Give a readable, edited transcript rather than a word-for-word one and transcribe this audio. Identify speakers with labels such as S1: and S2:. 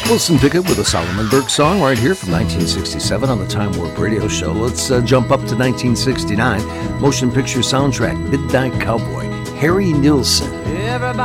S1: Wilson Pickett with a Solomon Burke song right here from 1967 on the Time Warp Radio Show. Let's jump up to 1969. Motion picture soundtrack, Midnight Cowboy, Harry Nilsson.
S2: Everybody